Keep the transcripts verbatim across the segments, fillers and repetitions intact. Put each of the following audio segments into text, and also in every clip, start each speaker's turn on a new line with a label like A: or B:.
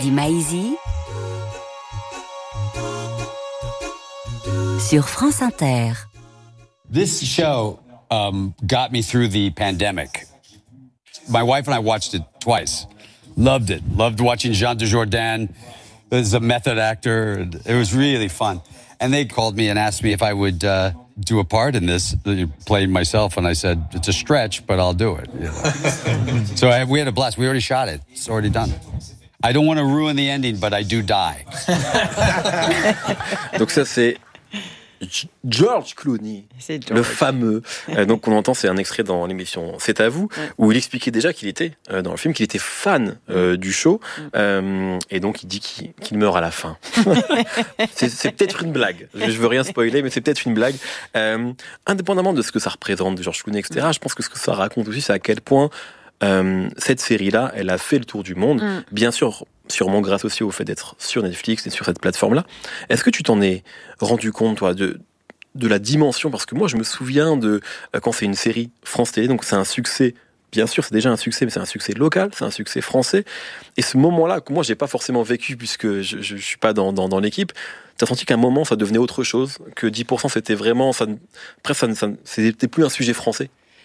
A: Maïzy sur France Inter.
B: This show um, got me through the pandemic. My wife and I watched it twice. Loved it. Loved watching Jean Dujardin as a method actor. It was really fun. And they called me and asked me if I would uh, do a part in this, playing myself. And I said, it's a stretch, but I'll do it. You know? So I, we had a blast. We already shot it. It's already done. I don't want to ruin the ending, but I do die.
C: Donc ça, c'est George Clooney, c'est George. Le fameux. Euh, donc on entend, c'est un extrait dans l'émission C'est à vous, ouais. Où il expliquait déjà qu'il était euh, dans le film, qu'il était fan euh, du show, euh, et donc il dit qu'il, qu'il meurt à la fin. c'est, c'est peut-être une blague. Je, je veux rien spoiler, mais c'est peut-être une blague. Euh, indépendamment de ce que ça représente, de George Clooney, et cetera. Je pense que ce que ça raconte aussi, c'est à quel point euh, cette série-là, elle a fait le tour du monde. Mm. Bien sûr. Sûrement grâce aussi au fait d'être sur Netflix et sur cette plateforme-là. Est-ce que tu t'en es rendu compte, toi, de, de la dimension ? Parce que moi, je me souviens de quand c'est une série France Télé, donc c'est un succès, bien sûr, c'est déjà un succès, mais c'est un succès local, c'est un succès français. Et ce moment-là, que moi, j'ai pas forcément vécu, puisque je, je, je suis pas dans, dans, dans l'équipe, t'as senti qu'à un moment, ça devenait autre chose, que dix pour cent, c'était vraiment, ça, presque, ça, ça, c'était plus un sujet français.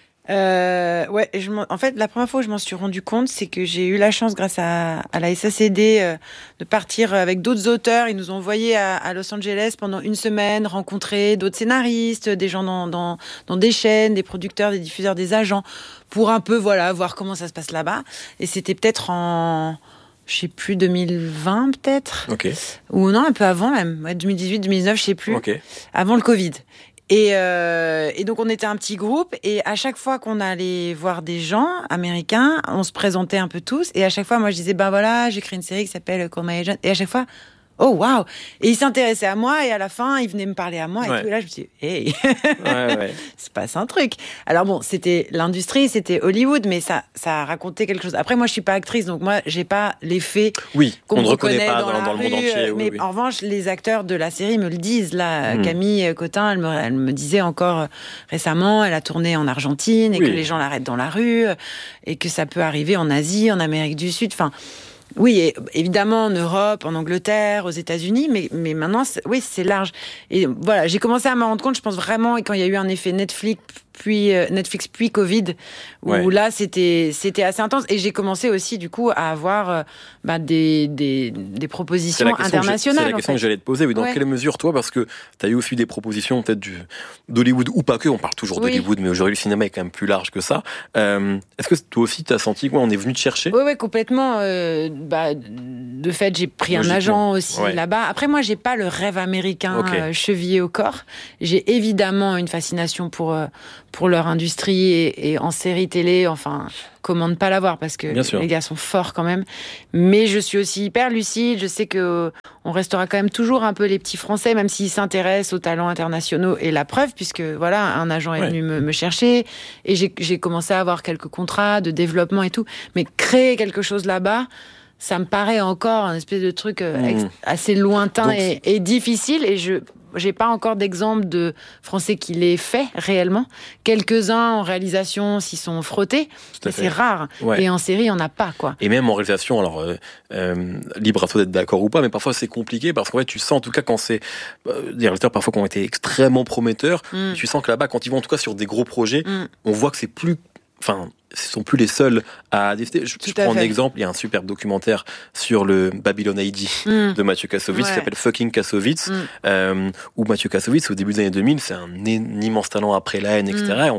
D: Euh, ouais, je en fait, la première fois où je m'en suis rendu compte, c'est que j'ai eu la chance, grâce à, à la S A C D, euh, de partir avec d'autres auteurs. Ils nous ont envoyés à, à Los Angeles pendant une semaine, rencontrer d'autres scénaristes, des gens dans, dans, dans des chaînes, des producteurs, des diffuseurs, des agents, pour un peu, voilà, voir comment ça se passe là-bas. Et c'était peut-être en, je sais plus, deux mille vingt peut-être.
C: Ok.
D: Ou non, un peu avant même, ouais, deux mille dix-huit, deux mille dix-neuf, je sais plus.
C: Ok.
D: Avant le Covid. Et, euh, et donc on était un petit groupe, et à chaque fois qu'on allait voir des gens américains, on se présentait un peu tous, et à chaque fois moi je disais ben voilà, j'ai créé une série qui s'appelle Call My Agent, et à chaque fois oh waouh, et ils s'intéressaient à moi, et à la fin ils venaient me parler à moi, et, ouais. Tout, et là je me suis dit hey, ouais, ouais. C'est pas un truc. Alors bon, c'était l'industrie, c'était Hollywood, mais ça ça racontait quelque chose. Après moi je suis pas actrice, donc moi j'ai pas l'effet
C: oui,
D: qu'on
C: on ne reconnaît
D: reconnaît
C: pas
D: dans,
C: dans,
D: la
C: dans
D: rue,
C: le monde entier.
D: Mais
C: oui, oui.
D: En revanche, les acteurs de la série me le disent. Là,
C: mmh.
D: Camille Cotin, elle me, elle me disait encore récemment, elle a tourné en Argentine, et oui. Que les gens l'arrêtent dans la rue, et que ça peut arriver en Asie, en Amérique du Sud, enfin. Oui, et évidemment en Europe, en Angleterre, aux États-Unis, mais mais maintenant, c'est, oui, c'est large. Et voilà, j'ai commencé à m'en rendre compte. Je pense vraiment quand il y a eu un effet Netflix, puis euh, Netflix, puis Covid, où ouais. Là c'était c'était assez intense. Et j'ai commencé aussi du coup à avoir euh, bah, des des des propositions c'est internationales.
C: C'est la question que j'allais te poser. Oui, dans ouais. Quelle mesure toi, parce que tu as eu aussi des propositions peut-être du d'Hollywood ou pas que. On parle toujours oui. d'Hollywood, mais aujourd'hui le cinéma est quand même plus large que ça. Euh, est-ce que toi aussi tu as senti quoi, on est venu te chercher ?
D: Oui, oui, complètement. Euh, Bah, de fait, j'ai pris un agent aussi ouais. là-bas. Après, moi, j'ai pas le rêve américain okay. euh, chevillé au corps. J'ai évidemment une fascination pour euh, pour leur industrie et, et en série télé. Enfin, comment ne pas l'avoir, parce que les gars sont forts quand même. Mais je suis aussi hyper lucide. Je sais que euh, on restera quand même toujours un peu les petits Français, même s'ils s'intéressent aux talents internationaux. Et la preuve, puisque voilà, un agent est ouais. venu me, me chercher et j'ai, j'ai commencé à avoir quelques contrats de développement et tout. Mais créer quelque chose là-bas, ça me paraît encore un espèce de truc euh, mmh. assez lointain Donc, et, et difficile, et je j'ai pas encore d'exemple de Français qui l'aient fait réellement. Quelques-uns en réalisation s'y sont frottés, mais fait. C'est rare. Ouais. Et en série, il y en a pas, quoi.
C: Et même en réalisation, alors euh, euh, libre à toi d'être d'accord ou pas, mais parfois c'est compliqué parce qu'en fait, tu sens en tout cas quand c'est euh, des réalisateurs parfois qui ont été extrêmement prometteurs, mmh. tu sens que là-bas, quand ils vont en tout cas sur des gros projets, mmh. on voit que c'est plus Enfin, ce sont plus les seuls à détester. Je, je prends un exemple. Il y a un superbe documentaire sur le Babylon A D mm. de Mathieu Kassovitz, ouais. qui s'appelle Fucking Kassovitz, mm. euh, où Mathieu Kassovitz, au début des années deux mille, c'est un, un immense talent après la haine, et cetera. Mm. Et on,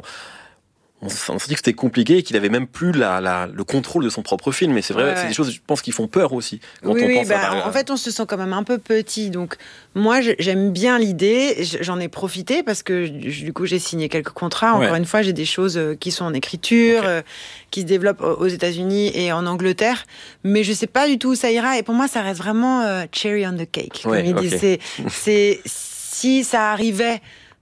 C: on, on s'est dit que c'était compliqué et qu'il avait même plus la, la, le contrôle de son propre film. Mais c'est vrai, ouais, c'est ouais. des choses, je pense, qui font peur aussi. Quand
D: oui,
C: on
D: oui,
C: pense
D: bah,
C: à...
D: en fait, on se sent quand même un peu petit. Donc, moi, j'aime bien l'idée. J'en ai profité parce que, du coup, j'ai signé quelques contrats. Encore ouais. une fois, j'ai des choses qui sont en écriture, okay. euh, qui se développent aux États-Unis et en Angleterre. Mais je sais pas du tout où ça ira. Et pour moi, ça reste vraiment euh, cherry on the cake. Comme ouais, ils okay. disent. C'est, c'est, si ça arrivait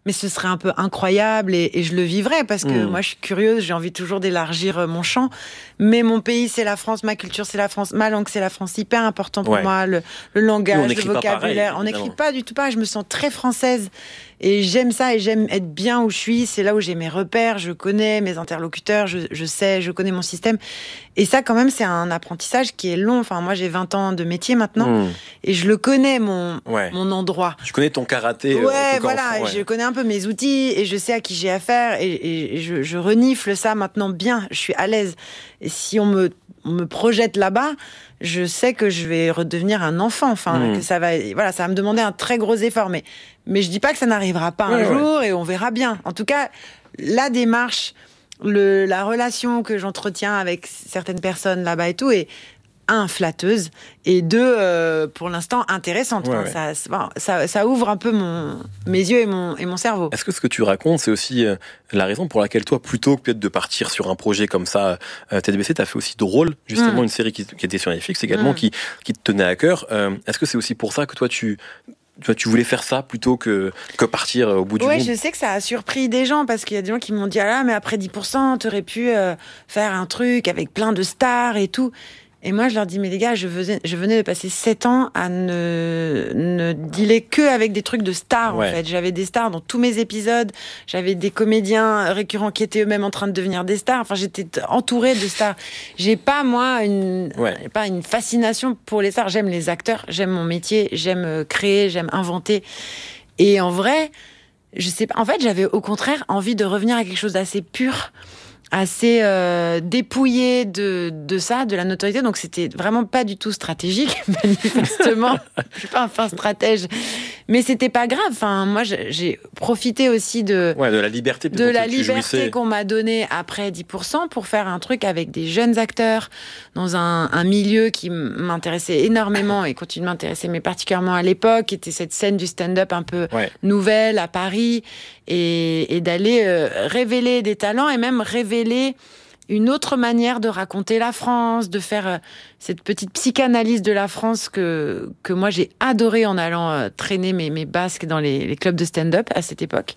D: mais ce serait un peu incroyable et, et je le vivrais parce que mmh. moi je suis curieuse, j'ai envie toujours d'élargir mon champ. Mais mon pays c'est la France, ma culture c'est la France, ma langue c'est la France, hyper important pour ouais. moi, le, le langage, le vocabulaire. Pareil, on n'écrit pas du tout pareil, je me sens très française et j'aime ça et j'aime être bien où je suis. C'est là où j'ai mes repères, je connais mes interlocuteurs, je, je sais, je connais mon système. Et ça quand même c'est un apprentissage qui est long. Enfin moi j'ai vingt ans de métier maintenant mmh. et je le connais mon, ouais. mon endroit.
C: Tu connais ton karaté.
D: Ouais,
C: euh,
D: voilà,
C: enfant, ouais.
D: je connais un peu mes outils et je sais à qui j'ai affaire et, et je, je renifle ça maintenant bien, je suis à l'aise. Et si on me, on me projette là-bas, je sais que je vais redevenir un enfant, enfin, mmh. que ça va, voilà, ça va me demander un très gros effort, mais, mais je dis pas que ça n'arrivera pas ouais, un ouais. jour et on verra bien. En tout cas, la démarche, le, la relation que j'entretiens avec certaines personnes là-bas et tout, est un, flatteuse, et deux, euh, pour l'instant, intéressante. Ouais, enfin, ouais. Ça, ça, ça ouvre un peu mon, mes yeux et mon, et mon cerveau.
C: Est-ce que ce que tu racontes, c'est aussi euh, la raison pour laquelle toi, plutôt que peut-être de partir sur un projet comme ça, euh, T D B C, t'as fait aussi Drôle, justement, mmh. une série qui, qui était sur Netflix également, mmh. qui, qui te tenait à cœur. Euh, est-ce que c'est aussi pour ça que toi, tu... Tu, vois, tu voulais faire ça plutôt que, que partir au bout du
D: ouais,
C: monde?
D: Oui, je sais que ça a surpris des gens parce qu'il y a des gens qui m'ont dit « Ah là, mais après dix pour cent, t'aurais pu euh, faire un truc avec plein de stars et tout. » Et moi, je leur dis, mais les gars, je venais, je venais de passer sept ans à ne, ne dealer que avec des trucs de stars, ouais. en fait. J'avais des stars dans tous mes épisodes. J'avais des comédiens récurrents qui étaient eux-mêmes en train de devenir des stars. Enfin, j'étais entourée de stars. J'ai pas, moi, une, ouais. pas une fascination pour les stars. J'aime les acteurs, j'aime mon métier, j'aime créer, j'aime inventer. Et en vrai, je sais pas. En fait, j'avais au contraire envie de revenir à quelque chose d'assez pur, assez euh, dépouillé de, de ça, de la notoriété. Donc, c'était vraiment pas du tout stratégique, manifestement. Je suis pas un fin stratège. Mais c'était pas grave. Enfin, moi, j'ai profité aussi de...
C: Ouais, de la liberté.
D: De la liberté qu'on m'a donnée après dix pour cent pour faire un truc avec des jeunes acteurs dans un, un milieu qui m'intéressait énormément et continue de m'intéresser, mais particulièrement à l'époque, qui était cette scène du stand-up un peu ouais. nouvelle à Paris et, et d'aller euh, révéler des talents et même révéler une autre manière de raconter la France, de faire euh, cette petite psychanalyse de la France que que moi j'ai adoré en allant euh, traîner mes mes basques dans les, les clubs de stand-up à cette époque.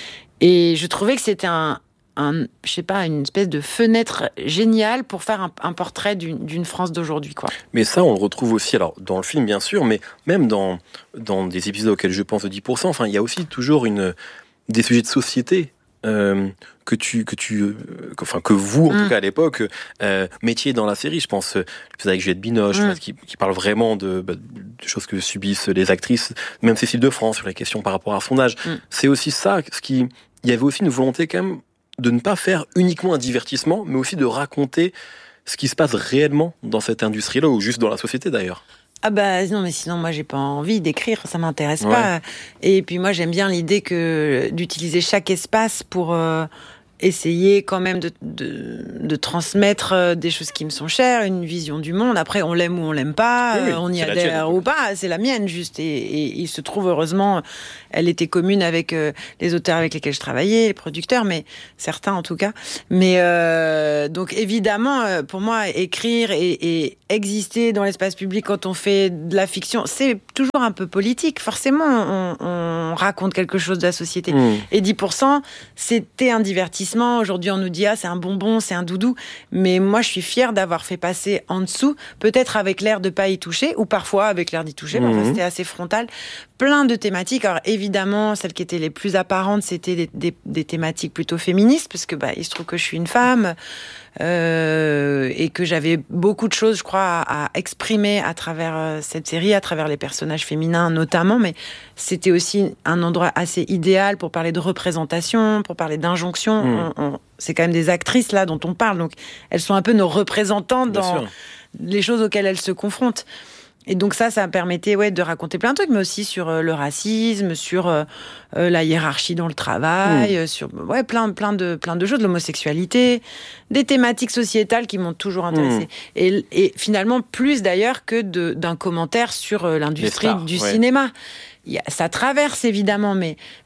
D: Et je trouvais que c'était un un je sais pas une espèce de fenêtre géniale pour faire un, un portrait d'une d'une France d'aujourd'hui, quoi.
C: Mais ça on le retrouve aussi alors dans le film bien sûr, mais même dans dans des épisodes auxquels je pense de dix pour cent, enfin il y a aussi toujours une des sujets de société. Euh, que tu que tu euh, que, enfin que vous en mmh. tout cas à l'époque euh, mettiez dans la série, je pense euh, l'épisode avec Juliette Binoche mmh. qui, qui parle vraiment de, bah, de choses que subissent les actrices, même Cécile de France sur les questions par rapport à son âge. Mmh. C'est aussi ça, ce qui il y avait aussi une volonté quand même de ne pas faire uniquement un divertissement, mais aussi de raconter ce qui se passe réellement dans cette industrie-là ou juste dans la société d'ailleurs.
D: Ah bah non, mais sinon moi j'ai pas envie d'écrire, ça m'intéresse ouais. pas. Et puis moi j'aime bien l'idée que d'utiliser chaque espace pour euh, essayer quand même de, de, de transmettre des choses qui me sont chères, une vision du monde. Après, on l'aime ou on l'aime pas, oui, oui, on y adhère ou pas, c'est la mienne juste. Et, et il se trouve, heureusement, elle était commune avec euh, les auteurs avec lesquels je travaillais, les producteurs, mais certains en tout cas. Mais euh, donc évidemment, pour moi, écrire et, et exister dans l'espace public quand on fait de la fiction, c'est toujours un peu politique. Forcément, on, on raconte quelque chose de la société. Mmh. Et dix pour cent, c'était un divertissement. Aujourd'hui, on nous dit, ah, c'est un bonbon, c'est un doudou. Mais moi, je suis fière d'avoir fait passer en dessous, peut-être avec l'air de pas y toucher, ou parfois avec l'air d'y toucher, mmh. mais c'était assez frontal. Plein de thématiques. Alors, évidemment, celles qui étaient les plus apparentes, c'était des, des, des thématiques plutôt féministes, parce que, bah, il se trouve que je suis une femme, euh, et que j'avais beaucoup de choses, je crois, à, à exprimer à travers euh, cette série, à travers les personnages féminins notamment, mais c'était aussi un endroit assez idéal pour parler de représentation, pour parler d'injonction. Mmh. On, on, c'est quand même des actrices, là, dont on parle, donc elles sont un peu nos représentantes Bien dans sûr. Les choses auxquelles elles se confrontent. Et donc ça, ça me permettait ouais, de raconter plein de trucs, mais aussi sur euh, le racisme, sur euh, euh, la hiérarchie dans le travail, mmh. sur ouais, plein, plein, de, plein de choses, de l'homosexualité, des thématiques sociétales qui m'ont toujours intéressée. Mmh. Et, et finalement, plus d'ailleurs que de, d'un commentaire sur euh, l'industrie stars, du ouais. cinéma. Il y a, ça traverse évidemment, mais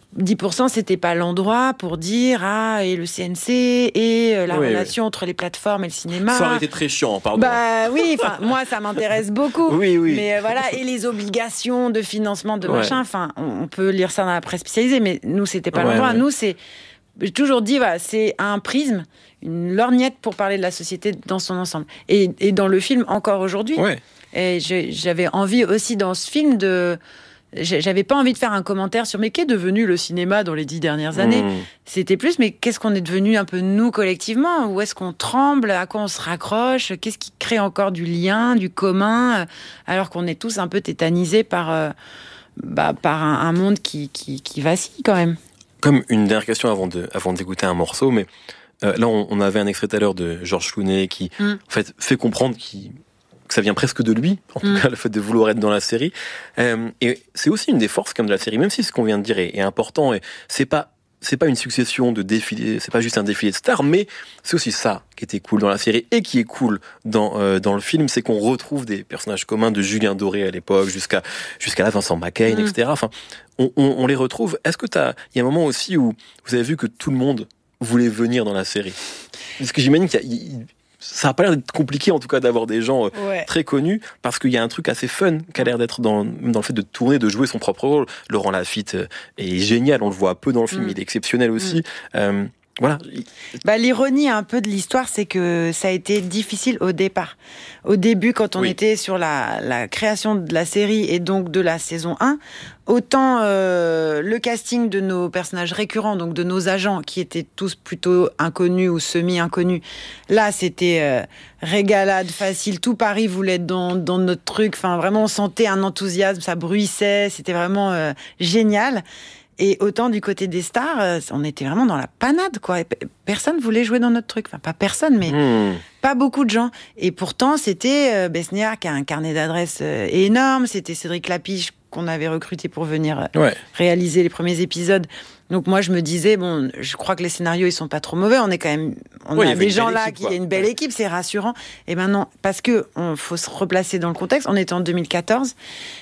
D: dix pour cent, c'était pas l'endroit pour dire ah et le C N C et euh, la oui, relation oui. entre les plateformes et le cinéma.
C: Ça aurait été très chiant, pardon.
D: Bah oui, enfin moi ça m'intéresse beaucoup.
C: Oui, oui.
D: Mais euh, voilà, et les obligations de financement de ouais. machin. Enfin, on, on peut lire ça dans la presse spécialisée, mais nous c'était pas ouais, l'endroit. Ouais. Nous c'est, j'ai toujours dit voilà, c'est un prisme, une lorgnette pour parler de la société dans son ensemble. Et, et dans le film encore aujourd'hui.
C: Ouais.
D: Et je, j'avais envie aussi dans ce film de J'avais pas envie de faire un commentaire sur mais qu'est devenu le cinéma dans les dix dernières années. Mmh. C'était plus mais qu'est-ce qu'on est devenu un peu nous collectivement ? Où est-ce qu'on tremble ? À quoi on se raccroche ? Qu'est-ce qui crée encore du lien, du commun ? Alors qu'on est tous un peu tétanisés par, euh, bah, par un, un monde qui, qui, qui vacille quand même.
C: Comme une dernière question avant, de, avant d'écouter un morceau, mais euh, là on, on avait un extrait tout à l'heure de Georges Clooney qui mmh. en fait, fait comprendre qu'il que ça vient presque de lui, en tout mmh. cas, le fait de vouloir être dans la série. Euh, et c'est aussi une des forces comme de la série, même si ce qu'on vient de dire est, est important. Et c'est pas, c'est pas une succession de défilés, c'est pas juste un défilé de stars, mais c'est aussi ça qui était cool dans la série et qui est cool dans euh, dans le film, c'est qu'on retrouve des personnages communs de Julien Doré à l'époque jusqu'à jusqu'à là Vincent McCain, mmh. et cetera. Enfin, on, on, on les retrouve. Est-ce que t'as, il y a un moment aussi où vous avez vu que tout le monde voulait venir dans la série? Parce que j'imagine qu'il y a, il, ça n'a pas l'air d'être compliqué, en tout cas, d'avoir des gens euh, ouais. très connus, parce qu'il y a un truc assez fun qui a l'air d'être dans, dans le fait de tourner, de jouer son propre rôle. Laurent Lafitte euh, est génial, on le voit peu dans le film, mmh. il est exceptionnel aussi. Mmh. Euh, voilà.
D: Bah, l'ironie un peu de l'histoire, c'est que ça a été difficile au départ. Au début, quand on oui. était sur la, la création de la série et donc de la saison un, autant euh, le casting de nos personnages récurrents, donc de nos agents, qui étaient tous plutôt inconnus ou semi-inconnus, là, c'était euh, régalade, facile. Tout Paris voulait être dans, dans notre truc. Enfin, vraiment, on sentait un enthousiasme, ça bruissait, c'était vraiment euh, génial. Et autant du côté des stars, on était vraiment dans la panade, quoi. Personne voulait jouer dans notre truc. Enfin, pas personne, mais mmh. pas beaucoup de gens. Et pourtant, c'était euh, Besniard qui a un carnet d'adresses euh, énorme. C'était Cédric Lapiche qu'on avait recruté pour venir euh,
C: ouais.
D: réaliser les premiers épisodes. Donc moi, je me disais, bon, je crois que les scénarios, ils sont pas trop mauvais. On est quand même, on
C: oui,
D: a des gens là
C: équipe,
D: qui
C: quoi.
D: a une belle équipe, c'est rassurant. Et maintenant, parce que on faut se replacer dans le contexte. On était en deux mille quatorze.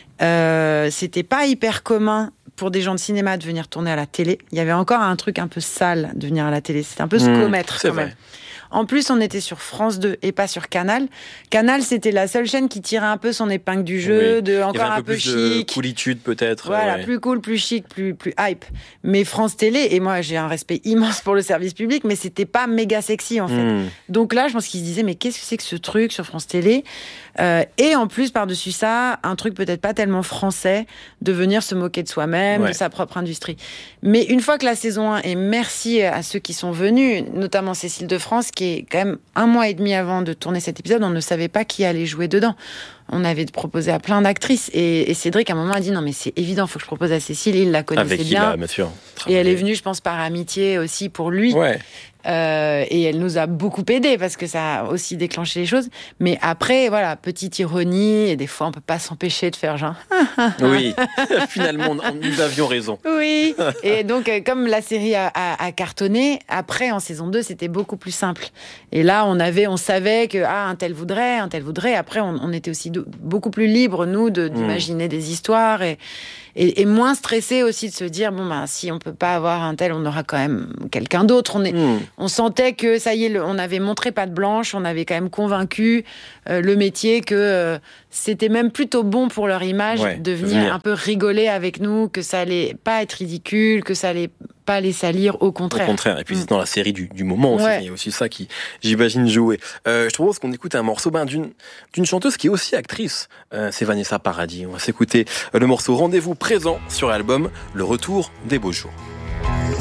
D: Euh, c'était pas hyper commun pour des gens de cinéma de venir tourner à la télé. Il y avait encore un truc un peu sale de venir à la télé. C'était un peu se mmh, commettre quand
C: vrai.
D: même. En plus, on était sur France deux et pas sur Canal. Canal, c'était la seule chaîne qui tirait un peu son épingle du jeu, oui. de encore un,
C: un
D: peu,
C: peu
D: chic.
C: De coolitude peut-être.
D: Voilà,
C: ouais.
D: plus cool, plus chic, plus plus hype. Mais France Télé, et moi j'ai un respect immense pour le service public, mais c'était pas méga sexy en fait. Mmh. Donc là, je pense qu'ils se disaient mais qu'est-ce que c'est que ce truc sur France Télé euh, Et en plus par-dessus ça, un truc peut-être pas tellement français, de venir se moquer de soi-même, ouais. de sa propre industrie. Mais une fois que la saison un, et merci à ceux qui sont venus, notamment Cécile de France, qui est quand même un mois et demi avant de tourner cet épisode, on ne savait pas qui allait jouer dedans. On avait proposé à plein d'actrices. Et, et Cédric, à un moment, a dit non, mais c'est évident, il faut que je propose à Cécile. Il la connaissait
C: Avec
D: bien.
C: Avec qui, bien sûr.
D: Et elle est venue, je pense, par amitié aussi pour lui.
C: Ouais.
D: Euh, et elle nous a beaucoup aidés parce que ça a aussi déclenché les choses. Mais après, voilà, petite ironie. Et des fois, on peut pas s'empêcher de faire genre.
C: Oui, finalement, nous avions raison.
D: Oui. Et donc, comme la série a, a, a cartonné, après, en saison deux, c'était beaucoup plus simple. Et là, on avait, on savait que ah, un tel voudrait, un tel voudrait. Après, on, on était aussi beaucoup plus libres, nous, de, d'imaginer mmh. des histoires et, et, et moins stressés aussi de se dire bon, ben, si on peut pas avoir un tel, on aura quand même quelqu'un d'autre. On est, mmh. on sentait que ça y est, on avait montré patte blanche, on avait quand même convaincu euh, le métier que euh, c'était même plutôt bon pour leur image ouais, de venir, venir un peu rigoler avec nous, que ça allait pas être ridicule, que ça allait pas les salir, au contraire.
C: Au contraire, et puis mmh. c'est dans la série du, du moment aussi, ouais. il y a aussi ça qui, j'imagine, jouait. Euh, je propose qu'on écoute un morceau ben, d'une, d'une chanteuse qui est aussi actrice, euh, c'est Vanessa Paradis. On va s'écouter le morceau Rendez-vous présent sur l'album Le Retour des Beaux Jours.